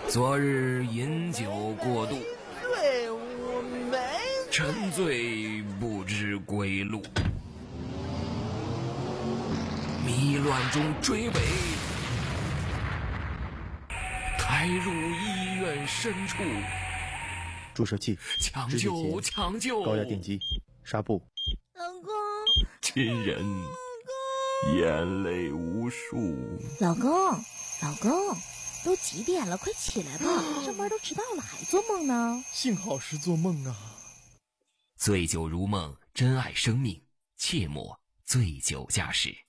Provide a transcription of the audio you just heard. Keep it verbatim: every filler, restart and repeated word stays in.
昨日饮酒过度， 醉我没沉醉不知归路，迷乱中追尾，开入医院深处。 注射器， 抢救抢救， 高压电击，纱布。 老公， 亲人眼泪无数。 老公，老公，都几点了？快起来吧，上班都迟到了，还做梦呢？ 幸好是做梦啊。 醉酒如梦，珍爱生命，切莫醉酒驾驶。